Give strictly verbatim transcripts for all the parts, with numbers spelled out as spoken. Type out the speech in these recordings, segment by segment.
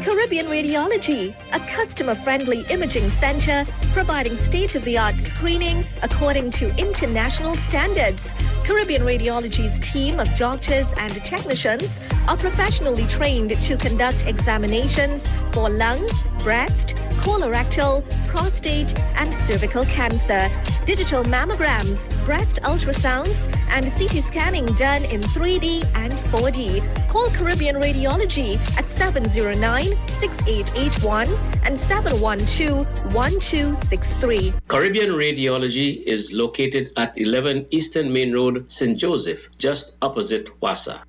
Caribbean Radiology, a customer-friendly imaging center providing state-of-the-art screening according to international standards. Caribbean Radiology's team of doctors and technicians are professionally trained to conduct examinations for lung, breast, colorectal, prostate, and cervical cancer. Digital mammograms, breast ultrasounds, and C T scanning done in three D and four D. Call Caribbean Radiology at seven zero nine, six eight eight one and seven one two, one two six three. Caribbean Radiology is located at eleven Eastern Main Road, Saint Joseph, just opposite Wassa.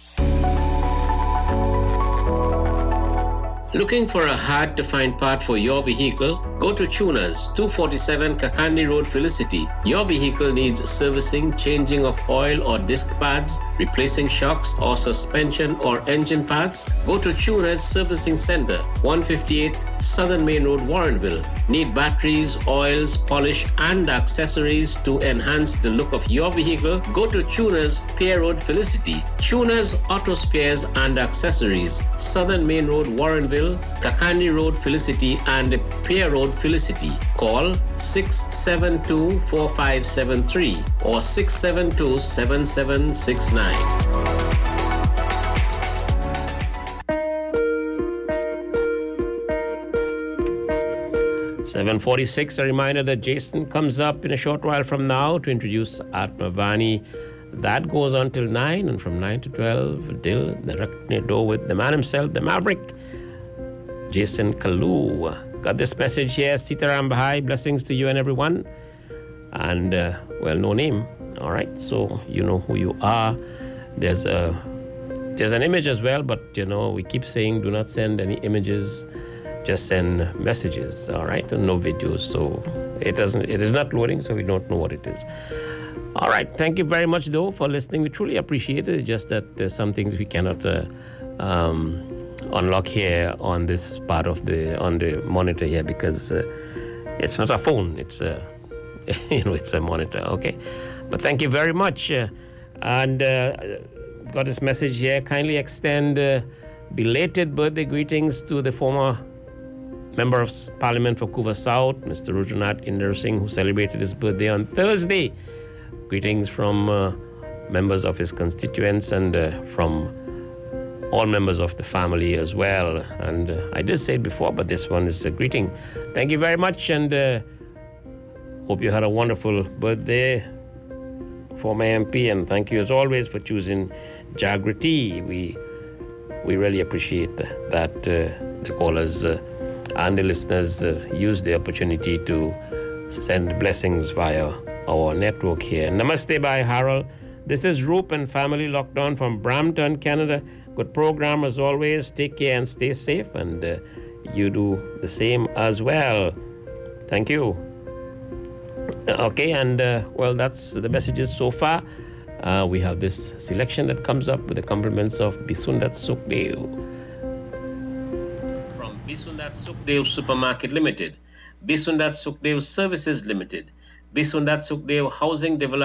Looking for a hard-to-find part for your vehicle? Go to Tunas, two forty-seven Kakandi Road, Felicity. Your vehicle needs servicing, changing of oil or disc pads, replacing shocks or suspension or engine parts? Go to Tunas Servicing Center, one fifty-eight Southern Main Road, Warrenville. Need batteries, oils, polish, and accessories to enhance the look of your vehicle? Go to Tunas Pier Road, Felicity. Tunas Auto Spares and Accessories, Southern Main Road, Warrenville, Kakandi Road, Felicity, and Pier Road, Felicity. Call six seven two, four five seven three or six seven two, seven seven six nine. seven forty-six, a reminder that Jason comes up in a short while from now to introduce Atmavani. That goes on till nine, and from nine to twelve, Dil, the Rakne with the man himself, the Maverick, Jason Kalu. Got this message here, Sitaram Bahai, blessings to you and everyone. And, uh, well, no name. All right, so you know who you are. There's a there's an image as well, but, you know, we keep saying do not send any images. Just send messages, all right, and no videos. So it doesn't, it is not loading, so we don't know what it is. All right, thank you very much, though, for listening. We truly appreciate it. It's just that there's some things we cannot uh, um, unlock here on this part of the on the monitor here because uh, it's not a phone. It's a you know it's a monitor. Okay, but thank you very much. Uh, and uh, got this message here. Kindly extend uh, belated birthday greetings to the former Member of Parliament for Couva South, Mister Rujanath Inder Singh, who celebrated his birthday on Thursday. Greetings from uh, members of his constituents and uh, from all members of the family as well. And uh, I did say it before, but this one is a greeting. Thank you very much, and uh, hope you had a wonderful birthday, former M P, and thank you as always for choosing Jagriti. We we really appreciate that uh, the callers uh, and the listeners uh, use the opportunity to send blessings via our network here. Namaste by Harold. This is Roop and family locked on from Brampton, Canada. Good program as always. Take care and stay safe, and uh, you do the same as well. Thank you. Okay, and uh, well, that's the messages so far. Uh, we have this selection that comes up with the compliments of Bisundat Sukhdev. From Bisundat Sukhdev Supermarket Limited, Bisundat Sukhdev Services Limited, Bisundat Sukhdev Housing Development